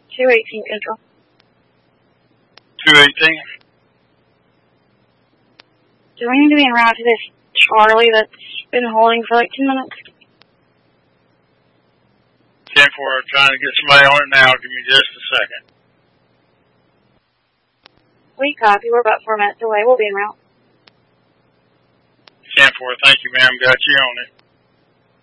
218 Central. 218? Do we need to be en route to this Charlie that's been holding for like 10 minutes? 10-4, trying to get somebody on it now. Give me just a second. We copy. We're about 4 minutes away. We'll be en route. 10-4, thank you, ma'am. Got you on it.